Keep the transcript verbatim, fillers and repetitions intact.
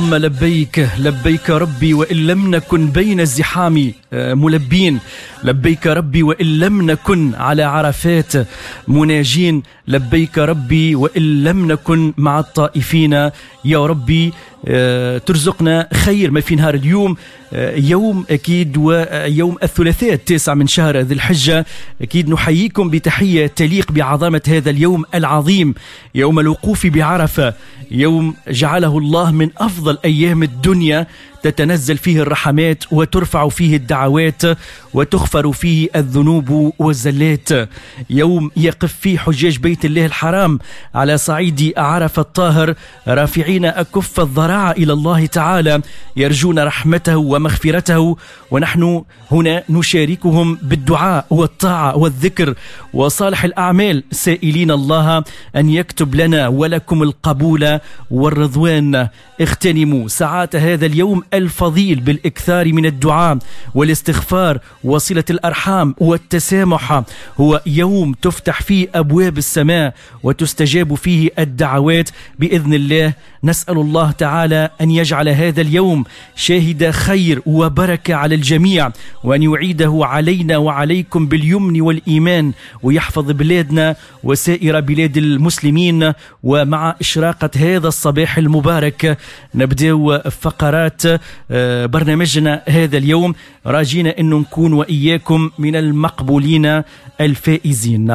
اللهم لبيك لبيك ربي وإن لم نكن بين الزحام ملبين، لبيك ربي وإن لم نكن على عرفات مناجين، لبيك ربي وإن لم نكن مع الطائفين. يا ربي ترزقنا خير ما في نهار اليوم، يوم أكيد ويوم الثلاثاء التاسع من شهر ذي الحجة. أكيد نحييكم بتحية تليق بعظمة هذا اليوم العظيم، يوم الوقوف بعرفة، يوم جعله الله من أفضل أيام الدنيا، تتنزل فيه الرحمات وترفع فيه الدعوات وتغفر فيه الذنوب والزلات، يوم يقف فيه حجاج بيت الله الحرام على صعيد عرفة الطاهر رافعين أكف الضراعة إلى الله تعالى، يرجون رحمته ومغفرته، ونحن هنا نشاركهم بالدعاء والطاعة والذكر وصالح الأعمال، سائلين الله أن يكتب لنا ولكم القبول والرضوان. اغتنموا ساعات هذا اليوم الفضيل بالإكثار من الدعاء والاستغفار وصلة الأرحام والتسامح، هو يوم تفتح فيه أبواب السماء وتستجاب فيه الدعوات بإذن الله. نسأل الله تعالى أن يجعل هذا اليوم شاهد خير وبركة على الجميع، وأن يعيده علينا وعليكم باليمن والإيمان، ويحفظ بلادنا وسائر بلاد المسلمين. ومع إشراقة هذا الصباح المبارك نبدأ فقرات برنامجنا هذا اليوم، راجينا أن نكون وإياكم من المقبولين الفائزين.